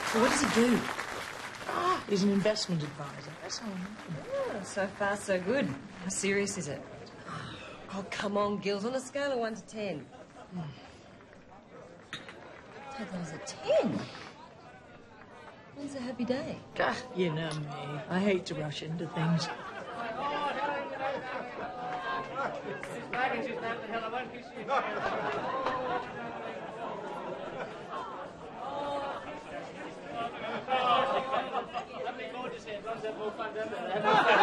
Well, what does he do? He's an investment advisor. That's all I know. Oh, so far, so good. How serious is it? Oh, come on, Gills. On a scale of 1 to 10. Take that as a 10. When's a happy day? You know me. I hate to rush into things.